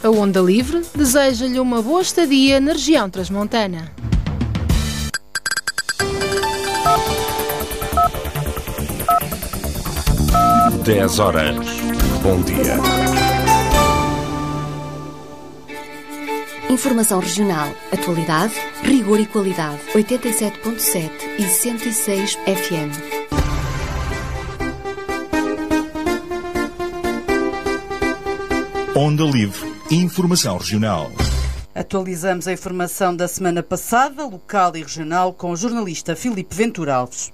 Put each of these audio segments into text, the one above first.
A Onda Livre deseja-lhe uma boa estadia na região transmontana. Dez horas. Bom dia. Informação regional, atualidade, rigor e qualidade. 87.7 e 106 FM. Onda Livre. Informação regional. Atualizamos a informação da semana passada, local e regional, com o jornalista Filipe Ventura Alves.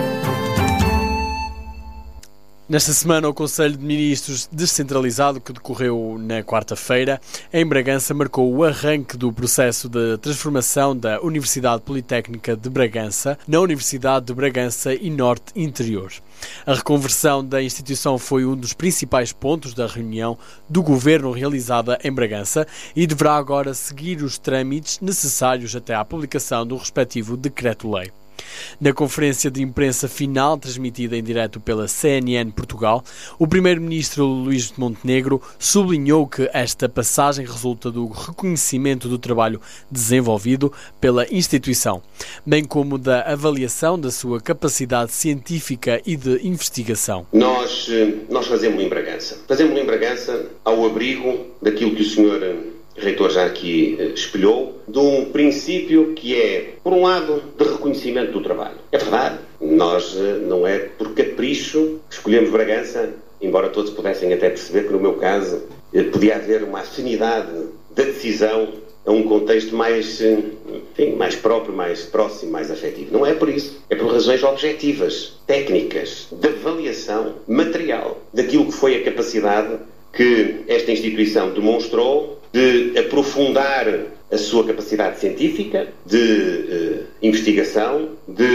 Nesta semana, o Conselho de Ministros descentralizado, que decorreu na quarta-feira, em Bragança, marcou o arranque do processo de transformação da Universidade Politécnica de Bragança na Universidade de Bragança e Norte Interior. A reconversão da instituição foi um dos principais pontos da reunião do Governo realizada em Bragança e deverá agora seguir os trâmites necessários até à publicação do respectivo decreto-lei. Na conferência de imprensa final, transmitida em direto pela CNN Portugal, o primeiro-ministro Luís Montenegro sublinhou que esta passagem resulta do reconhecimento do trabalho desenvolvido pela instituição, bem como da avaliação da sua capacidade científica e de investigação. Nós fazemos-lo em Bragança. Fazemos-lo em Bragança ao abrigo daquilo que o senhor reitor já aqui espelhou, de um princípio que é, por um lado, de reconhecimento do trabalho. É verdade, nós não é por capricho que escolhemos Bragança, embora todos pudessem até perceber que no meu caso podia haver uma afinidade da decisão a um contexto mais próprio, mais próximo, mais afetivo. Não é por isso, é por razões objetivas, técnicas, de avaliação material daquilo que foi a capacidade que esta instituição demonstrou de aprofundar a sua capacidade científica, de investigação,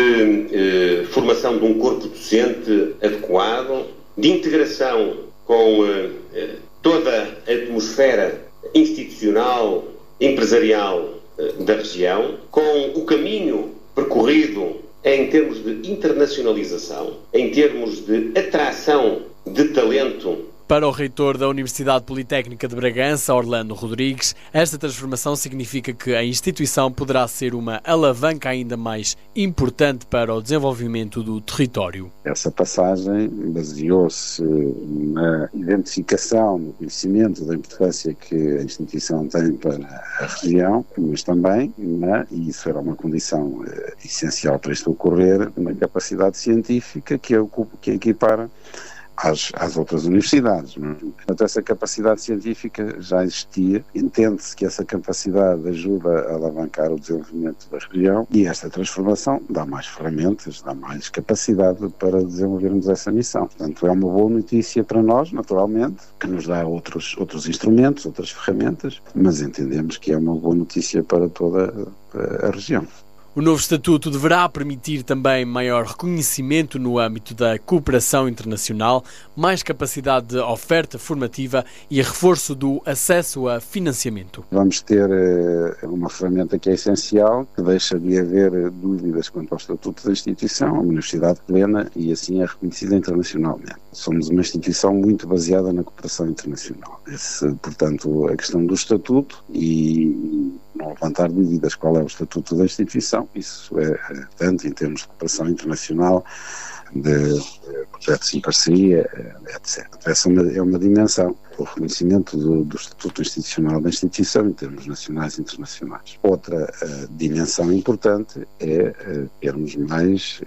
de formação de um corpo docente adequado, de integração com toda a atmosfera institucional, empresarial da região, com o caminho percorrido em termos de internacionalização, em termos de atração de talento. Para o reitor da Universidade Politécnica de Bragança, Orlando Rodrigues, esta transformação significa que a instituição poderá ser uma alavanca ainda mais importante para o desenvolvimento do território. Essa passagem baseou-se na identificação, no conhecimento da importância que a instituição tem para a região, mas também, e isso era uma condição essencial para isto ocorrer, na capacidade científica que equipara às outras universidades. Portanto, essa capacidade científica já existia, entende-se que essa capacidade ajuda a alavancar o desenvolvimento da região e esta transformação dá mais ferramentas, dá mais capacidade para desenvolvermos essa missão. Portanto, é uma boa notícia para nós, naturalmente, que nos dá outros instrumentos, outras ferramentas, mas entendemos que é uma boa notícia para toda a região. O novo estatuto deverá permitir também maior reconhecimento no âmbito da cooperação internacional, mais capacidade de oferta formativa e reforço do acesso a financiamento. Vamos ter uma ferramenta que é essencial, que deixa de haver dúvidas quanto ao estatuto da instituição, uma universidade plena e assim é reconhecida internacionalmente. Somos uma instituição muito baseada na cooperação internacional. Portanto, a questão do estatuto e não levantar dúvidas qual é o estatuto da instituição, isso é tanto em termos de cooperação internacional, de projetos em parceria, etc. Essa é uma dimensão, o reconhecimento do estatuto institucional da instituição em termos nacionais e internacionais. Outra dimensão importante é termos mais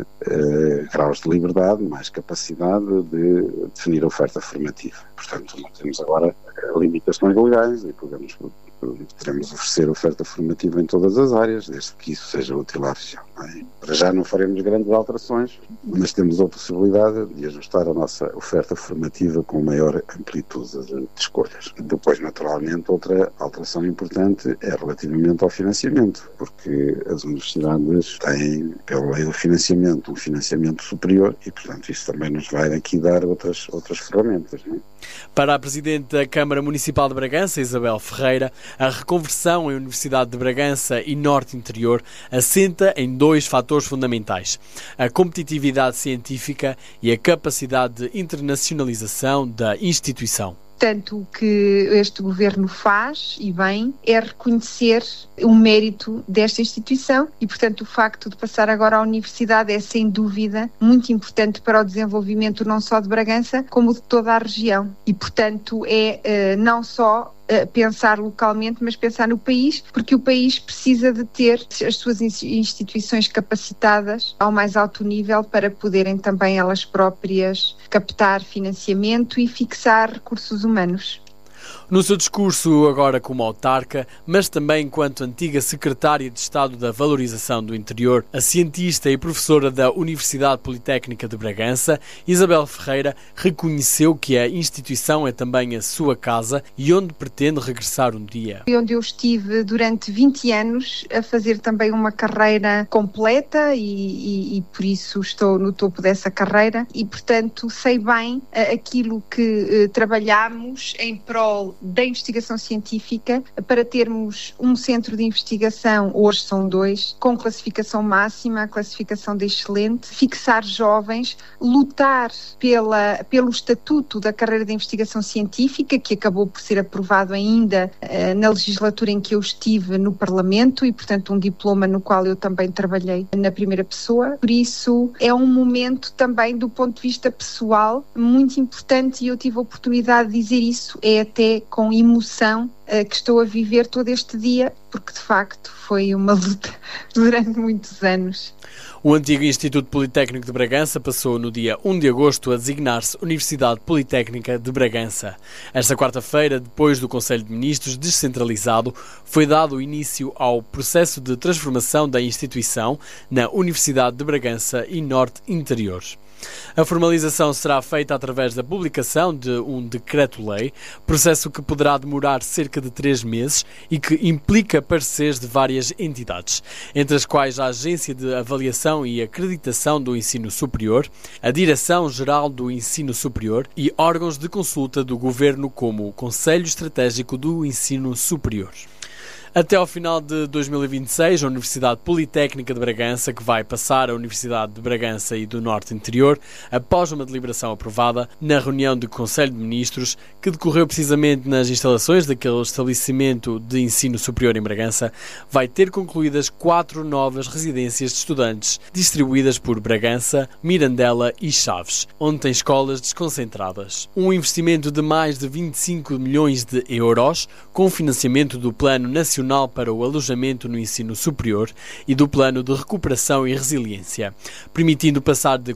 graus de liberdade, mais capacidade de definir a oferta formativa. Portanto, não temos agora limitações legais e poderemos oferecer oferta formativa em todas as áreas, desde que isso seja útil à região. Para já não faremos grandes alterações, mas temos a possibilidade de ajustar a nossa oferta formativa com maior amplitude de escolhas. Depois, naturalmente, outra alteração importante é relativamente ao financiamento, porque as universidades têm, pela lei do financiamento, um financiamento superior e, portanto, isso também nos vai aqui dar outras ferramentas. Não é? Para a Presidente da Câmara Municipal de Bragança, Isabel Ferreira, a reconversão em Universidade de Bragança e Norte Interior assenta em dois fatores fundamentais: a competitividade científica e a capacidade de internacionalização da instituição. portanto, o que este governo faz, e bem, é reconhecer o mérito desta instituição e, portanto, o facto de passar agora à universidade é, sem dúvida, muito importante para o desenvolvimento não só de Bragança, como de toda a região. E, portanto, é não só pensar localmente, mas pensar no país, porque o país precisa de ter as suas instituições capacitadas ao mais alto nível para poderem também elas próprias captar financiamento e fixar recursos humanos. No seu discurso agora como autarca, mas também enquanto antiga secretária de Estado da Valorização do Interior, a cientista e professora da Universidade Politécnica de Bragança, Isabel Ferreira, reconheceu que a instituição é também a sua casa e onde pretende regressar um dia. Onde eu estive durante 20 anos a fazer também uma carreira completa e por isso estou no topo dessa carreira e, portanto, sei bem aquilo que trabalhamos em prol da investigação científica para termos um centro de investigação, hoje são 2, com classificação máxima, classificação de excelente, fixar jovens, lutar pelo estatuto da carreira de investigação científica, que acabou por ser aprovado ainda na legislatura em que eu estive no Parlamento e, portanto, um diploma no qual eu também trabalhei na primeira pessoa. Por isso, é um momento também do ponto de vista pessoal muito importante e eu tive a oportunidade de dizer isso, é até com emoção que estou a viver todo este dia, porque de facto foi uma luta durante muitos anos. O antigo Instituto Politécnico de Bragança passou no dia 1 de agosto a designar-se Universidade Politécnica de Bragança. Esta quarta-feira, depois do Conselho de Ministros descentralizado, foi dado início ao processo de transformação da instituição na Universidade de Bragança e Norte Interior. A formalização será feita através da publicação de um decreto-lei, processo que poderá demorar cerca de 3 meses e que implica pareceres de várias entidades, entre as quais a Agência de Avaliação e Acreditação do Ensino Superior, a Direção-Geral do Ensino Superior e órgãos de consulta do Governo como o Conselho Estratégico do Ensino Superior. Até ao final de 2026, a Universidade Politécnica de Bragança, que vai passar à Universidade de Bragança e do Norte Interior, após uma deliberação aprovada na reunião do Conselho de Ministros, que decorreu precisamente nas instalações daquele estabelecimento de ensino superior em Bragança, vai ter concluídas 4 novas residências de estudantes, distribuídas por Bragança, Mirandela e Chaves, onde tem escolas desconcentradas. Um investimento de mais de 25 milhões de euros, com financiamento do Plano Nacional para o Alojamento no Ensino Superior e do Plano de Recuperação e Resiliência, permitindo passar de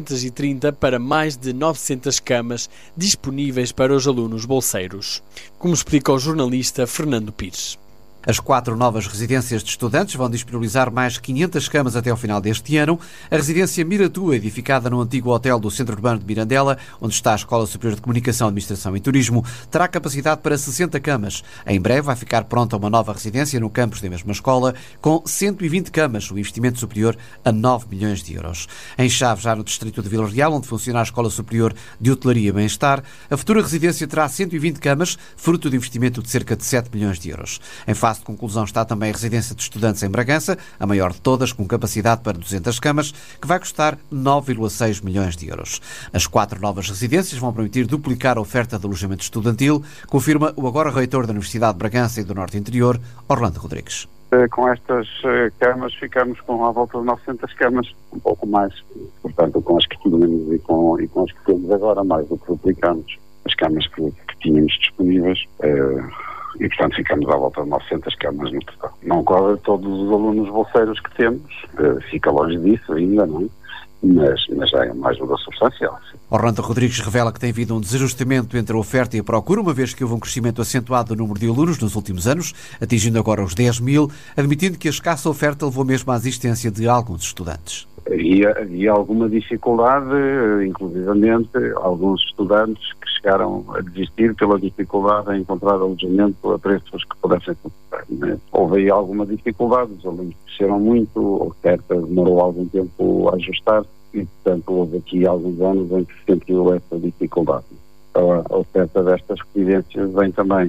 430 para mais de 900 camas disponíveis para os alunos bolseiros, como explica o jornalista Fernando Pires. As 4 novas residências de estudantes vão disponibilizar mais 500 camas até ao final deste ano. A residência Miratua, edificada no antigo hotel do Centro Urbano de Mirandela, onde está a Escola Superior de Comunicação, Administração e Turismo, terá capacidade para 60 camas. Em breve vai ficar pronta uma nova residência no campus da mesma escola, com 120 camas, um investimento superior a 9 milhões de euros. Em Chaves, já no distrito de Vila Real, onde funciona a Escola Superior de Hotelaria e Bem-Estar, a futura residência terá 120 camas, fruto de investimento de cerca de 7 milhões de euros. Em fase de conclusão está também a residência de estudantes em Bragança, a maior de todas, com capacidade para 200 camas, que vai custar 9,6 milhões de euros. As 4 novas residências vão permitir duplicar a oferta de alojamento estudantil, confirma o agora reitor da Universidade de Bragança e do Norte Interior, Orlando Rodrigues. Com estas camas ficamos com à volta de 900 camas, um pouco mais, portanto com as que tínhamos e com as que temos agora, mais do que duplicamos as camas que tínhamos disponíveis. E, portanto, ficamos à volta de 900 camas no total. Não cobre todos os alunos bolseiros que temos, fica longe disso ainda, não é? Mas já é uma ajuda substancial. Sim. Orlando Rodrigues revela que tem havido um desajustamento entre a oferta e a procura, uma vez que houve um crescimento acentuado do número de alunos nos últimos anos, atingindo agora os 10 mil, admitindo que a escassa oferta levou mesmo à existência de alguns estudantes. Havia alguma dificuldade, inclusivamente alguns estudantes que chegaram a desistir pela dificuldade em encontrar alojamento a preços que pudessem comprar. Houve aí alguma dificuldade, os alunos cresceram muito, a oferta demorou algum tempo a ajustar e, portanto, houve aqui alguns anos em que se sentiu essa dificuldade. Então, a oferta destas residências vem também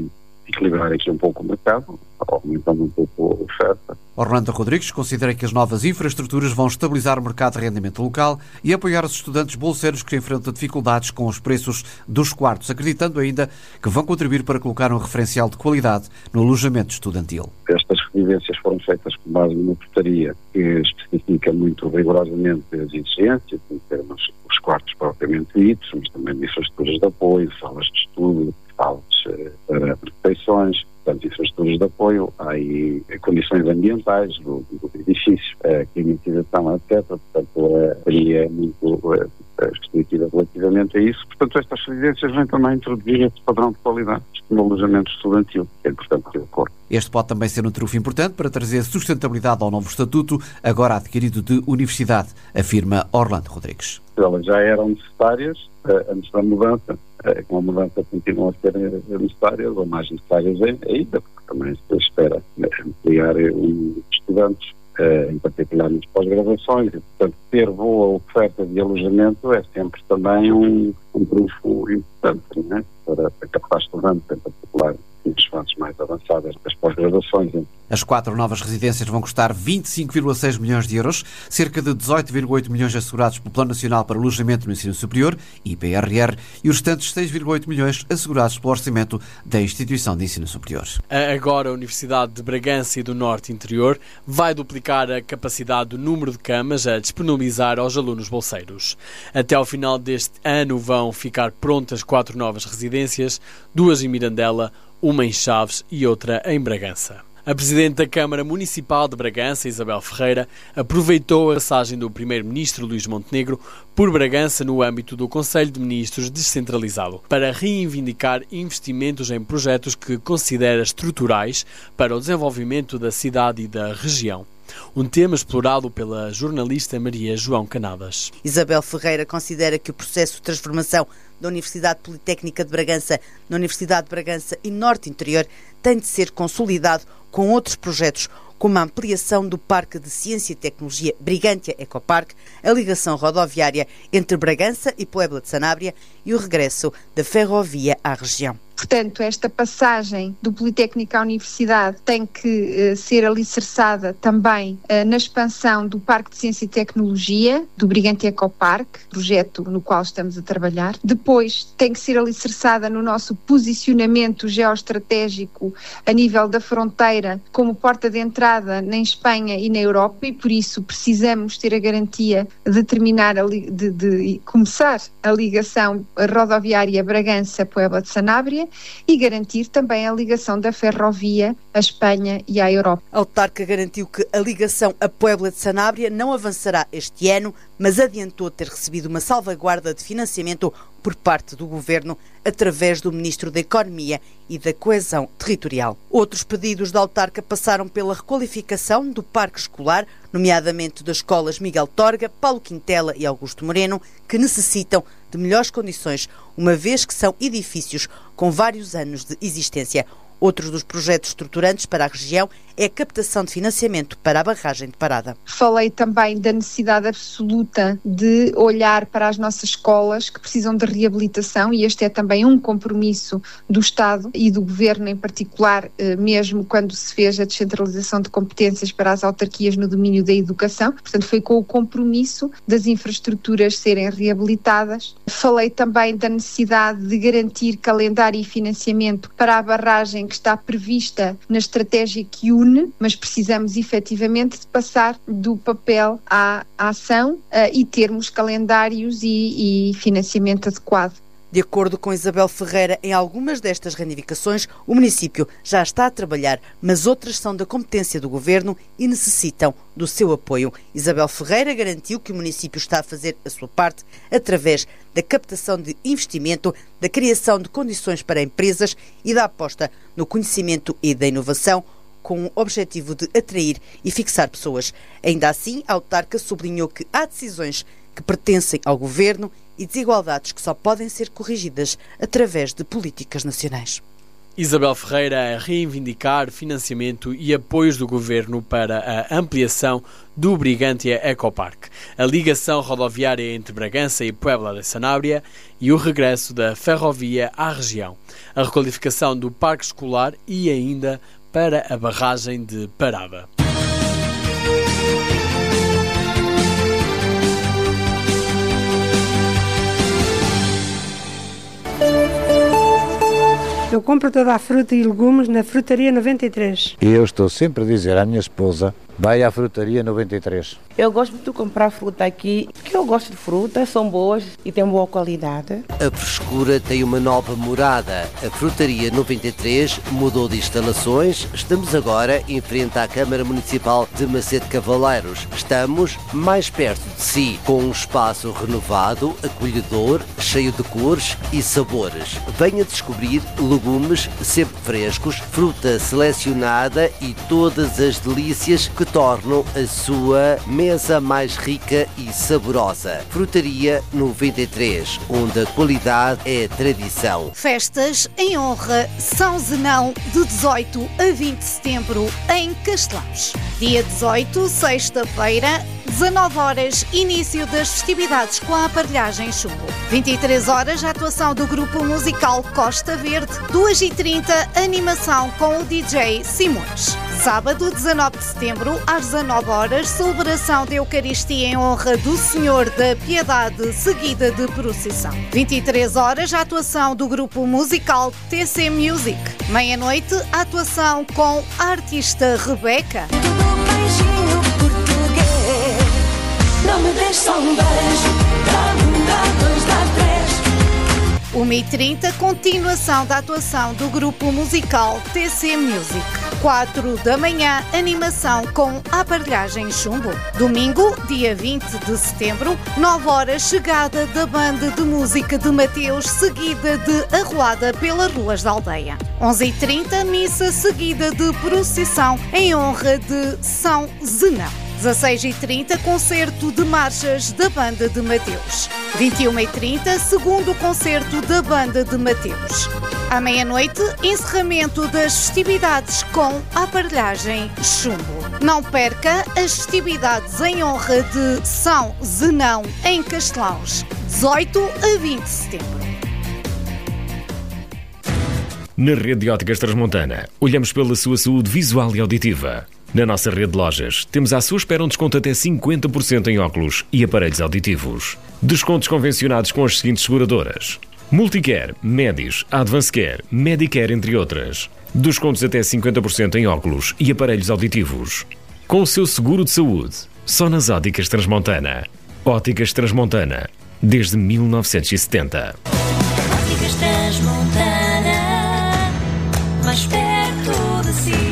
equilibrar aqui um pouco o mercado, aumentando um pouco a oferta. Orlando Rodrigues considera que as novas infraestruturas vão estabilizar o mercado de arrendamento local e apoiar os estudantes bolseiros que enfrentam dificuldades com os preços dos quartos, acreditando ainda que vão contribuir para colocar um referencial de qualidade no alojamento estudantil. Estas residências foram feitas com base numa portaria que especifica muito rigorosamente as exigências, em termos dos quartos propriamente ditos, mas também de infraestruturas de apoio, salas de estudo, salas para refeições, portanto, infraestruturas de apoio, há aí condições ambientais do edifício, climatização, etc. Portanto, seria muito restritiva relativamente a isso. Portanto, estas residências vêm também introduzir esse padrão de qualidade no alojamento estudantil, que é importante que ocorra. Este pode também ser um trunfo importante para trazer sustentabilidade ao novo estatuto, agora adquirido de universidade, afirma Orlando Rodrigues. Elas já eram necessárias antes da mudança, com a mudança continuam a ser necessárias, ou mais necessárias ainda, porque também se espera ampliar os estudantes, em particular nas pós-graduações, e, portanto, ter boa oferta de alojamento é sempre também um trunfo importante, não é? Para captar estudantes, em particular nas fases mais avançadas das pós-graduações. As 4 novas residências vão custar 25,6 milhões de euros, cerca de 18,8 milhões assegurados pelo Plano Nacional para Alojamento no Ensino Superior, IPRR, e os restantes 6,8 milhões assegurados pelo orçamento da instituição de ensino superior. Agora a Universidade de Bragança e do Norte Interior vai duplicar a capacidade do número de camas a disponibilizar aos alunos bolseiros. Até ao final deste ano vão ficar prontas 4 novas residências, 2 em Mirandela, uma em Chaves e outra em Bragança. A Presidente da Câmara Municipal de Bragança, Isabel Ferreira, aproveitou a passagem do Primeiro-Ministro Luís Montenegro por Bragança no âmbito do Conselho de Ministros descentralizado para reivindicar investimentos em projetos que considera estruturais para o desenvolvimento da cidade e da região. Um tema explorado pela jornalista Maria João Canadas. Isabel Ferreira considera que o processo de transformação da Universidade Politécnica de Bragança na Universidade de Bragança e Norte Interior tem de ser consolidado com outros projetos, como a ampliação do Parque de Ciência e Tecnologia Brigantia Ecopark, a ligação rodoviária entre Bragança e Puebla de Sanabria e o regresso da ferrovia à região. Portanto, esta passagem do Politécnico à Universidade tem que ser alicerçada também na expansão do Parque de Ciência e Tecnologia, do Brigantia Ecopark, projeto no qual estamos a trabalhar. Depois, tem que ser alicerçada no nosso posicionamento geoestratégico a nível da fronteira, como porta de entrada na Espanha e na Europa, e por isso precisamos ter a garantia de terminar, de começar a ligação rodoviária Bragança-Puebla de Sanabria, e garantir também a ligação da ferrovia à Espanha e à Europa. A autarca garantiu que a ligação a Puebla de Sanabria não avançará este ano, mas adiantou ter recebido uma salvaguarda de financiamento por parte do Governo através do Ministro da Economia e da Coesão Territorial. Outros pedidos da autarca passaram pela requalificação do parque escolar, nomeadamente das escolas Miguel Torga, Paulo Quintela e Augusto Moreno, que necessitam de melhores condições, uma vez que são edifícios com vários anos de existência. Outro dos projetos estruturantes para a região é a captação de financiamento para a barragem de Parada. Falei também da necessidade absoluta de olhar para as nossas escolas que precisam de reabilitação, e este é também um compromisso do Estado e do Governo em particular, mesmo quando se fez a descentralização de competências para as autarquias no domínio da educação. Portanto, foi com o compromisso das infraestruturas serem reabilitadas. Falei também da necessidade de garantir calendário e financiamento para a barragem que está prevista na estratégia que une, mas precisamos efetivamente de passar do papel à ação e termos calendários e financiamento adequado. De acordo com Isabel Ferreira, em algumas destas reivindicações, o município já está a trabalhar, mas outras são da competência do Governo e necessitam do seu apoio. Isabel Ferreira garantiu que o município está a fazer a sua parte através da captação de investimento, da criação de condições para empresas e da aposta no conhecimento e da inovação, com o objetivo de atrair e fixar pessoas. Ainda assim, a autarca sublinhou que há decisões que pertencem ao Governo e desigualdades que só podem ser corrigidas através de políticas nacionais. Isabel Ferreira a reivindicar financiamento e apoios do Governo para a ampliação do Brigantia Ecopark, a ligação rodoviária entre Bragança e Puebla de Sanabria e o regresso da ferrovia à região, a requalificação do parque escolar e ainda para a barragem de Parada. Eu compro toda a fruta e legumes na Frutaria 93. E eu estou sempre a dizer à minha esposa, vai à Frutaria 93. Eu gosto de comprar fruta aqui, porque eu gosto de fruta, são boas e têm boa qualidade. A frescura tem uma nova morada. A Frutaria 93 mudou de instalações. Estamos agora em frente à Câmara Municipal de Macedo Cavaleiros. Estamos mais perto de si, com um espaço renovado, acolhedor, cheio de cores e sabores. Venha descobrir legumes sempre frescos, fruta selecionada e todas as delícias que tornam a sua mesa mais rica e saborosa. Frutaria 93, onde a qualidade é tradição. Festas em honra São Zenão de 18 a 20 de setembro em Castelãos. Dia 18, sexta-feira, 19 horas, início das festividades com a aparelhagem chumbo. 23 horas, a atuação do grupo musical Costa Verde. 2h30, animação com o DJ Simões. Sábado, 19 de setembro, às 19 horas, celebração de Eucaristia em honra do Senhor da Piedade, seguida de procissão. 23 horas, a atuação do grupo musical TC Music. Meia-noite, a atuação com a artista Rebeca. Não me deixe só um beijo, dá 2, dá 3. 1h30, continuação da atuação do grupo musical TC Music. 4 da manhã, animação com a aparelhagem chumbo. Domingo, dia 20 de setembro, 9 horas, chegada da banda de música de Mateus, seguida de arruada pelas ruas da aldeia. 11h30, missa seguida de procissão em honra de São Zenão. 16h30, concerto de marchas da Banda de Mateus. 21h30, segundo concerto da Banda de Mateus. À meia-noite, encerramento das festividades com a aparelhagem chumbo. Não perca as festividades em honra de São Zenão em Castelãos, 18 a 20 de setembro. Na rede de óticas Transmontana, olhamos pela sua saúde visual e auditiva. Na nossa rede de lojas, temos à sua espera um desconto até 50% em óculos e aparelhos auditivos. Descontos convencionados com as seguintes seguradoras: Multicare, Medis, Advancecare, Medicare, entre outras. Descontos até 50% em óculos e aparelhos auditivos. Com o seu seguro de saúde, só nas óticas Transmontana. Óticas Transmontana, desde 1970. Óticas Transmontana, mais perto de si.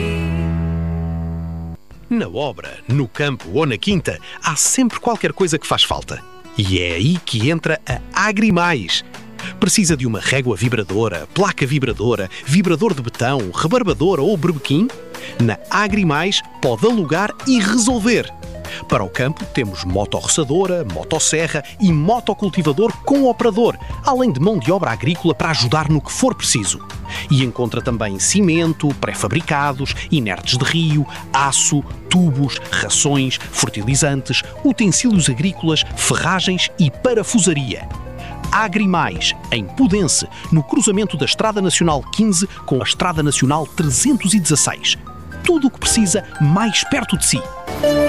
Na obra, no campo ou na quinta, há sempre qualquer coisa que faz falta. E é aí que entra a Agrimais. Precisa de uma régua vibradora, placa vibradora, vibrador de betão, rebarbadora ou berbequim? Na Agrimais pode alugar e resolver. Para o campo temos motorroçadora, motosserra e motocultivador com operador, além de mão de obra agrícola para ajudar no que for preciso. E encontra também cimento, pré-fabricados, inertes de rio, aço, tubos, rações, fertilizantes, utensílios agrícolas, ferragens e parafusaria. Agrimais, em Pudense, no cruzamento da Estrada Nacional 15 com a Estrada Nacional 316. Tudo o que precisa mais perto de si.